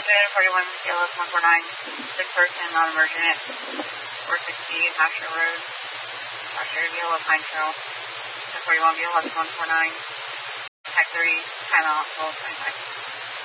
41 CLS 149, sick person, non-emergent, 460 Hampshire Road, Hampshire Yellow Pine Trail, 41 BLS 149, Tech 3, time out, 1225.